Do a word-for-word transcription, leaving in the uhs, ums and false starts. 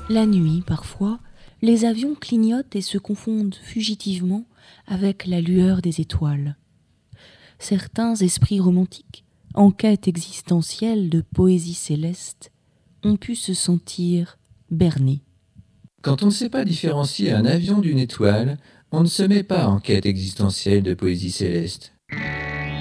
La nuit, parfois, les avions clignotent et se confondent fugitivement avec la lueur des étoiles. Certains esprits romantiques, en quête existentielle de poésie céleste, ont pu se sentir bernés. Quand on ne sait pas différencier un avion d'une étoile, on ne se met pas en quête existentielle de poésie céleste.